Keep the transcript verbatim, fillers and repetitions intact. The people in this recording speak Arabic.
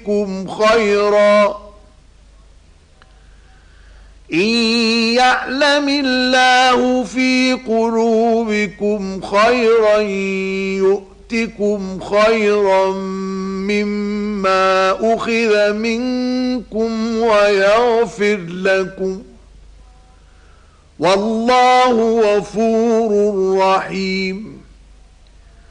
بكم خيرا إن يعلم الله في قلوبكم خيرا يؤتكم خيرا مما أخذ منكم ويغفر لكم والله غفور رحيم